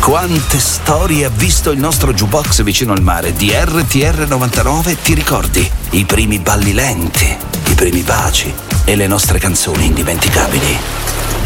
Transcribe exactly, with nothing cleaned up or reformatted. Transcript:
Quante storie ha visto il nostro jukebox vicino al mare di R T R novantanove, ti ricordi? I primi balli lenti, i primi baci e le nostre canzoni indimenticabili.